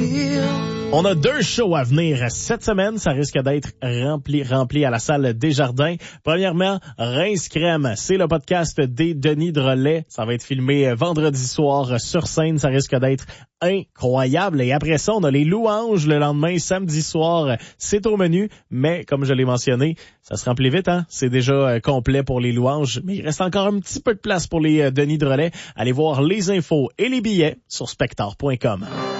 On a 2 shows à venir cette semaine. Ça risque d'être rempli à la salle Desjardins. Premièrement, Rince Crème. C'est le podcast des Denis Drolet. Ça va être filmé vendredi soir sur scène. Ça risque d'être incroyable. Et après ça, on a les louanges le lendemain, samedi soir. C'est au menu. Mais comme je l'ai mentionné, ça se remplit vite, hein? C'est déjà complet pour les louanges. Mais il reste encore un petit peu de place pour les Denis Drolet. Allez voir les infos et les billets sur spector.com.